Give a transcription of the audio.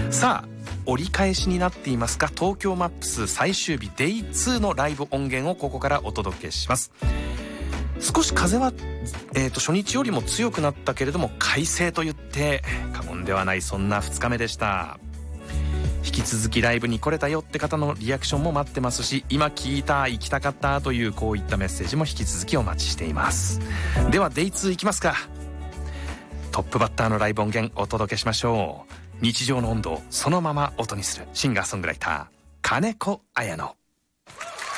さあ折り返しになっていますが、東京マップス最終日 Day2 のライブ音源をここからお届けします。少し風は、初日よりも強くなったけれども快晴と言って過言ではない、そんな2日目でした。引き続きライブに来れたよって方のリアクションも待ってますし、今聞いた、行きたかったというこういったメッセージも引き続きお待ちしています。では Day2 いきますか。トップバッターのライブ音源お届けしましょう。日常の温度をそのまま音にするシンガーソングライター金子綾乃。